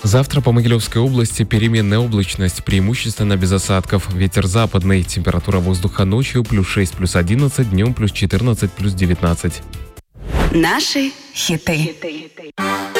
Завтра по Могилевской области переменная облачность, преимущественно без осадков. Ветер западный. Температура воздуха ночью +6, +11, днем +14, +19. Наши хиты.